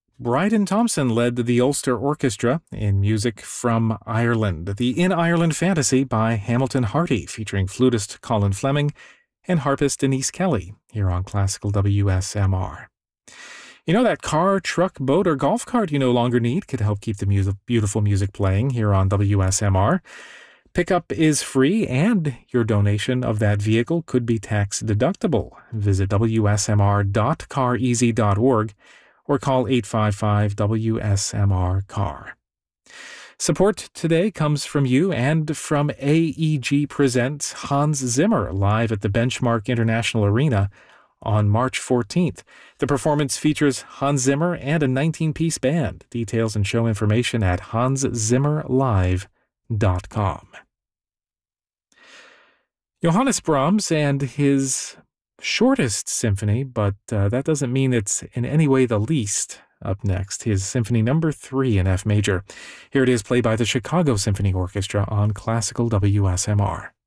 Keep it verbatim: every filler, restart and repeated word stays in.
Bryden Thompson led the Ulster Orchestra in music from Ireland. The In Ireland Fantasy by Hamilton Harty, featuring flutist Colin Fleming and harpist Denise Kelly, here on Classical W S M R. You know, that car, truck, boat, or golf cart you no longer need could help keep the music, beautiful music playing here on W S M R. Pickup is free, and your donation of that vehicle could be tax deductible. Visit w s m r dot car easy dot org or call eight five five W S M R C A R. Support today comes from you and from A E G Presents Hans Zimmer live at the Benchmark International Arena on March fourteenth. The performance features Hans Zimmer and a nineteen-piece band. Details and show information at hans zimmer live dot com. Johannes Brahms and his shortest symphony, but uh, that doesn't mean it's in any way the least. Up next, his Symphony Number three in F major. Here it is, played by the Chicago Symphony Orchestra on Classical W S M R.